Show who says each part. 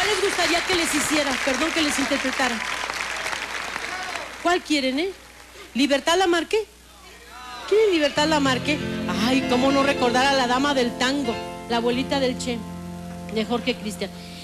Speaker 1: ¿Cuál les gustaría que les hiciera? Perdón, que les interpretara. ¿Cuál quieren, ¿Libertad Lamarque? ¿Quieren Libertad Lamarque? Ay, cómo no recordar a la dama del tango, la abuelita del Che, de Jorge Cristian.